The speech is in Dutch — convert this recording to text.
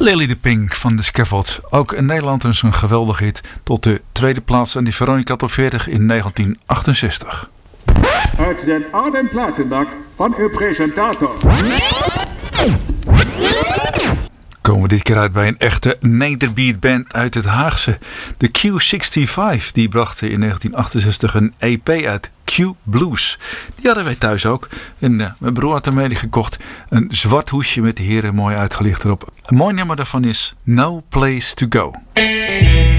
Lily de Pink van de Scaffold. Ook in Nederland is een geweldige hit. Tot de tweede plaats aan die Veronica Top 40 in 1968. Uit den oude platenbak van uw presentator. Komen we dit keer uit bij een echte Nederbeat band uit het Haagse. De Q65, die brachten in 1968 een EP uit, Q Blues. Die hadden wij thuis ook. En mijn broer had er mede gekocht. Een zwart hoesje met de heren mooi uitgelicht erop. Een mooi nummer daarvan is No Place to Go.